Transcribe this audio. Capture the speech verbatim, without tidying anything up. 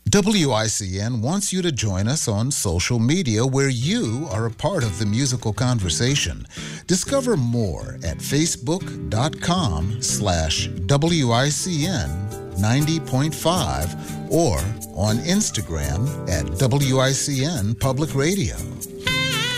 W I C N wants you to join us on social media where you are a part of the musical conversation. Discover more at facebook.com slash WICN ninety point five or on Instagram at W I C N Public Radio.